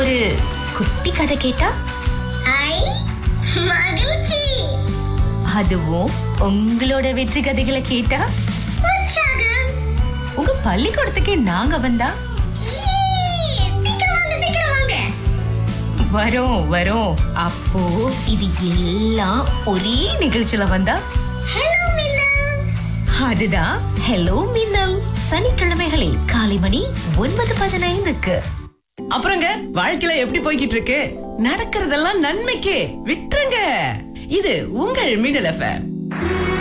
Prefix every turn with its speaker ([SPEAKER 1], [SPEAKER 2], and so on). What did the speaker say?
[SPEAKER 1] ஒரு குட்டி கதை கேட்டா
[SPEAKER 2] ஐ மகிழ்ச்சி.
[SPEAKER 1] அதுவும் உங்களோட வெற்றி கதைகளை கேட்டா
[SPEAKER 2] உற்சாகம்.
[SPEAKER 1] உங்க பள்ளிக்கூடத்துக்கே நாங்க வந்தா
[SPEAKER 2] சீக்கிரம் வாங்க, சீக்கிரம் வாங்க.
[SPEAKER 1] வரோம் வரோம். அப்போ இது எல்லாம் ஒரே நிகழ்ச்சியில வந்தா
[SPEAKER 2] ஹலோ மீனா.
[SPEAKER 1] அதுதான் ஹலோ மின்னல். சனிக்கிழமைகளில் காலை மணி 9:15.
[SPEAKER 3] அப்புறங்க வாழ்க்கையில எப்படி போய்கிட்டு இருக்கு? நடக்கிறதெல்லாம் நன்மைக்கே விட்டுருங்க. இது உங்கள் மின்னல் எஃப்எம்.